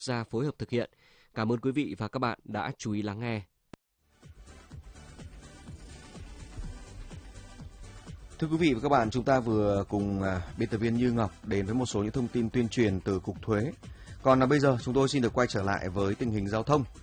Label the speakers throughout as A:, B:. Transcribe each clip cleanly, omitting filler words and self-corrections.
A: gia phối hợp thực hiện. Cảm ơn quý vị và các bạn đã chú ý lắng nghe.
B: Thưa quý vị và các bạn, chúng ta vừa cùng biên tập viên Như Ngọc đến với một số những thông tin tuyên truyền từ Cục Thuế. Còn bây giờ chúng tôi xin được quay trở lại với tình hình giao thông.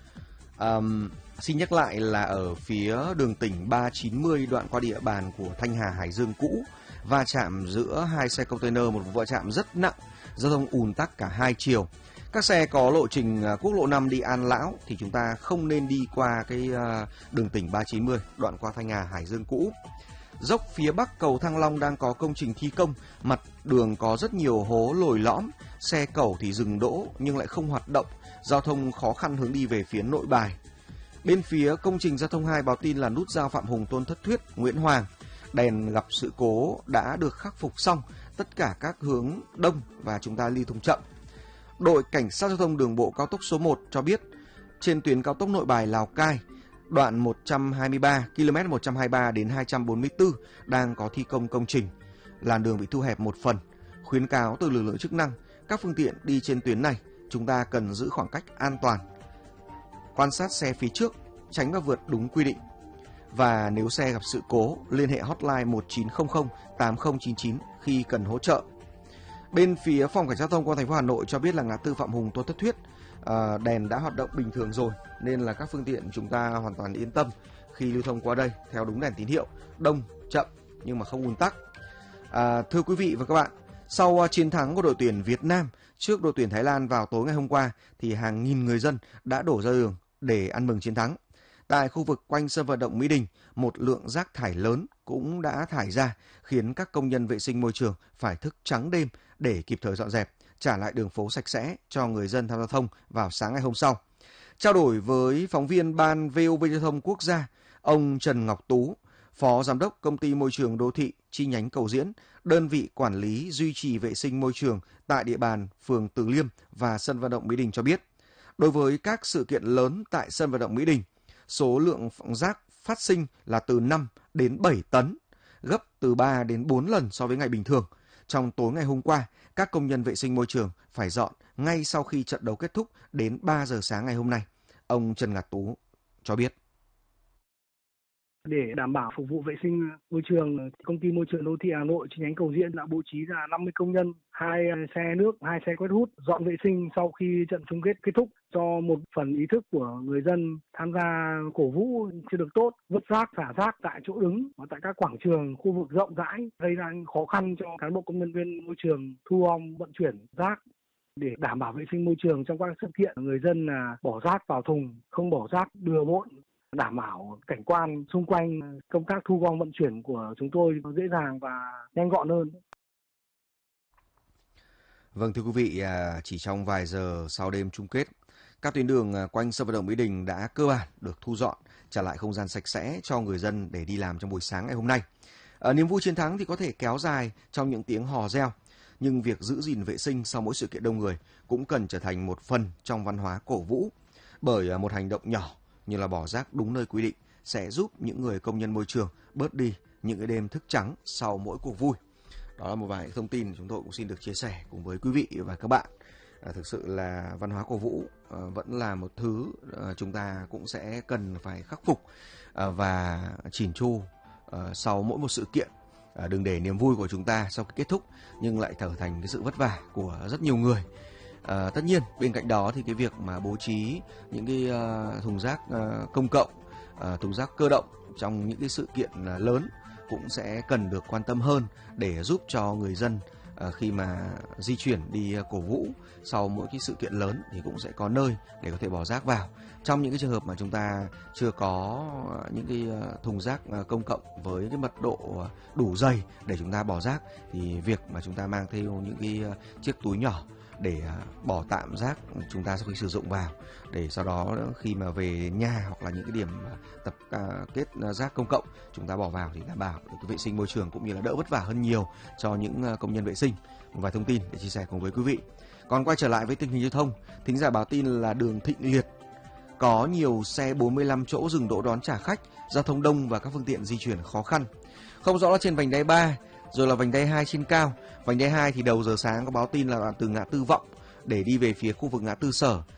B: Xin nhắc lại là ở phía đường tỉnh 390 đoạn qua địa bàn của Thanh Hà Hải Dương cũ, va chạm giữa hai xe container, một vụ va chạm rất nặng, giao thông ùn tắc cả hai chiều. Các xe có lộ trình quốc lộ 5 đi An Lão thì chúng ta không nên đi qua cái đường tỉnh 390 đoạn qua Thanh Hà Hải Dương cũ. Dốc phía bắc cầu Thăng Long đang có công trình thi công, mặt đường có rất nhiều hố lồi lõm, xe cẩu thì dừng đỗ nhưng lại không hoạt động, giao thông khó khăn hướng đi về phía Nội Bài. Bên phía công trình giao thông 2 báo tin là nút giao Phạm Hùng Tôn Thất Thuyết, Nguyễn Hoàng, đèn gặp sự cố đã được khắc phục xong, tất cả các hướng đông và chúng ta lưu thông chậm. Đội Cảnh sát giao thông đường bộ cao tốc số 1 cho biết trên tuyến cao tốc Nội Bài Lào Cai, đoạn 123 km 123 đến 244 đang có thi công công trình, làn đường bị thu hẹp một phần. Khuyến cáo từ lực lượng chức năng, các phương tiện đi trên tuyến này chúng ta cần giữ khoảng cách an toàn, quan sát xe phía trước, tránh và vượt đúng quy định. Và nếu xe gặp sự cố, liên hệ hotline 1900 8099 khi cần hỗ trợ. Bên phía Phòng Cảnh sát giao thông công an thành phố Hà Nội cho biết là ngã tư Phạm Hùng Tôn Thất Thuyết đèn đã hoạt động bình thường rồi, nên là các phương tiện chúng ta hoàn toàn yên tâm khi lưu thông qua đây theo đúng đèn tín hiệu, đông chậm nhưng mà không ùn tắc. Thưa quý vị và các bạn, sau chiến thắng của đội tuyển Việt Nam trước đội tuyển Thái Lan vào tối ngày hôm qua thì hàng nghìn người dân đã đổ ra đường để ăn mừng chiến thắng. Tại khu vực quanh sân vận động Mỹ Đình, một lượng rác thải lớn cũng đã thải ra, khiến các công nhân vệ sinh môi trường phải thức trắng đêm để kịp thời dọn dẹp, trả lại đường phố sạch sẽ cho người dân tham gia giao thông vào sáng ngày hôm sau. Trao đổi với phóng viên Ban VOV Giao thông Quốc gia, ông Trần Ngọc Tú, Phó Giám đốc Công ty Môi trường Đô thị chi nhánh Cầu Diễn, đơn vị quản lý duy trì vệ sinh môi trường tại địa bàn phường Từ Liêm và sân vận động Mỹ Đình cho biết, đối với các sự kiện lớn tại sân vận động Mỹ Đình, số lượng rác phát sinh là từ 5 đến 7 tấn, gấp từ 3 đến 4 lần so với ngày bình thường. Trong tối ngày hôm qua, các công nhân vệ sinh môi trường phải dọn ngay sau khi trận đấu kết thúc đến 3 giờ sáng ngày hôm nay. Ông Trần Ngọc Tú cho biết.
C: Để đảm bảo phục vụ vệ sinh môi trường, Công ty Môi trường Đô thị Hà Nội chi nhánh Cầu Diễn đã bố trí ra 50 công nhân, 2 xe nước, 2 xe quét hút dọn vệ sinh sau khi trận chung kết kết thúc, cho một phần ý thức của người dân tham gia cổ vũ chưa được tốt, vứt rác, xả rác tại chỗ đứng và tại các quảng trường, khu vực rộng rãi, gây ra khó khăn cho cán bộ công nhân viên môi trường thu gom vận chuyển rác. Để đảm bảo vệ sinh môi trường trong các sự kiện, người dân là bỏ rác vào thùng, không bỏ rác bừa bộn, đảm bảo cảnh quan xung quanh, công tác thu gom vận chuyển của chúng tôi dễ dàng và nhanh gọn hơn.
B: Vâng, thưa quý vị, chỉ trong vài giờ sau đêm chung kết, các tuyến đường quanh sân vận động Mỹ Đình đã cơ bản được thu dọn, trả lại không gian sạch sẽ cho người dân để đi làm trong buổi sáng ngày hôm nay. Niềm vui chiến thắng thì có thể kéo dài trong những tiếng hò reo, nhưng việc giữ gìn vệ sinh sau mỗi sự kiện đông người cũng cần trở thành một phần trong văn hóa cổ vũ, bởi một hành động nhỏ như là bỏ rác đúng nơi quy định sẽ giúp những người công nhân môi trường bớt đi những cái đêm thức trắng sau mỗi cuộc vui. Đó là một vài thông tin chúng tôi cũng xin được chia sẻ cùng với quý vị và các bạn. Thực sự là văn hóa cổ vũ vẫn là một thứ chúng ta cũng sẽ cần phải khắc phục và chỉn chu sau mỗi một sự kiện. Đừng để niềm vui của chúng ta sau khi kết thúc nhưng lại trở thành cái sự vất vả của rất nhiều người. Tất nhiên bên cạnh đó thì cái việc mà bố trí những cái thùng rác công cộng, thùng rác cơ động trong những cái sự kiện lớn cũng sẽ cần được quan tâm hơn để giúp cho người dân khi mà di chuyển đi cổ vũ sau mỗi cái sự kiện lớn thì cũng sẽ có nơi để có thể bỏ rác vào. Trong những cái trường hợp mà chúng ta chưa có những cái thùng rác công cộng với cái mật độ đủ dày để chúng ta bỏ rác thì việc mà chúng ta mang theo những cái chiếc túi nhỏ để bỏ tạm rác chúng ta sau khi sử dụng vào, để sau đó khi mà về nhà hoặc là những cái điểm tập kết rác công cộng chúng ta bỏ vào thì đảm bảo được vệ sinh môi trường cũng như là đỡ vất vả hơn nhiều cho những công nhân vệ sinh. Một vài thông tin để chia sẻ cùng với quý vị. Còn quay trở lại với tình hình giao thông, thính giả báo tin là đường Thịnh Liệt có nhiều xe 45 chỗ dừng đỗ đón trả khách, giao thông đông và các phương tiện di chuyển khó khăn. Không rõ là trên vành đai 3 rồi là vành đai 2 trên cao. Vành đai 2 thì đầu giờ sáng có báo tin là từ ngã tư Vọng để đi về phía khu vực ngã tư Sở